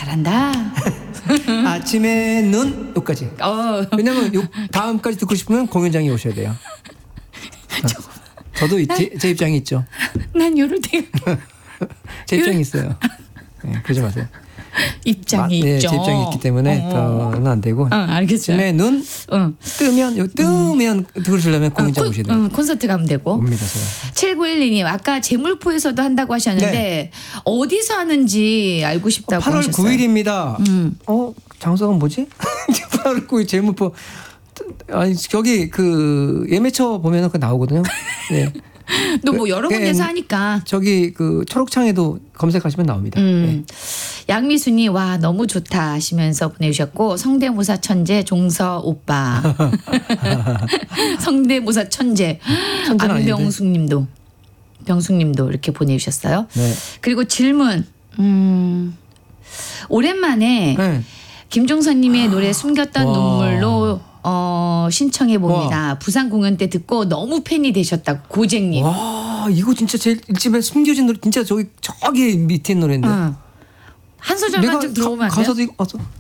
잘한다. 아침에 눈 여기까지. 왜냐면 요 다음까지 듣고 싶으면 공연장에 오셔야 돼요. 저도 제 입장이 있죠. 난 요럴 때 제 입장이 있어요. 네, 그러지 마세요. 입장이 네, 있죠. 제 입장이 있기 때문에 더는 안 되고. 알겠어요. 아침에 눈 뜨면 들으시려면 공연장 오셔야 돼요. 콘서트 가면 되고. 옵니다, 제가. 7912님 아까 재물포에서도 한다고 하셨는데 네. 어디서 하는지 알고 싶다고 8월 하셨어요. 9일입니다. 장소가 뭐지? 8월 9일 제물포. 아니 저기 그 예매처 보면은 그 나오거든요. 네. 또 뭐 여러 군데서 하니까. 저기 그 초록창에도 검색하시면 나옵니다. 네. 양미순이 와 너무 좋다 하시면서 보내주셨고 성대모사 천재 종서 오빠. 성대모사 천재 천재는 병숙님도 이렇게 보내주셨어요. 네. 그리고 질문 오랜만에 네. 김종선님의 노래 숨겼던 눈물로 신청해 봅니다. 부산 공연 때 듣고 너무 팬이 되셨다고 고쟁님. 와 이거 진짜 제일 일집에 숨겨진 노래 진짜 저기 밑에 있는 노래인데. 한 소절만 좀 들어보면 안 돼요? 가사도 이거